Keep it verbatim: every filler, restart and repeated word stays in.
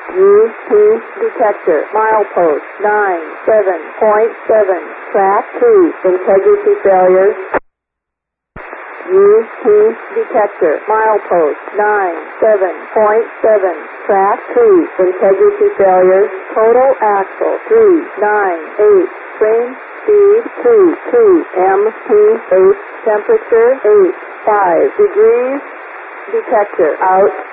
U P detector, milepost nine seven point seven, track two, integrity failure. U P detector, milepost nine seven point seven, track two, integrity failure. Total axle three nine eight, train speed two two, M P eight, temperature eight five degrees, detector out.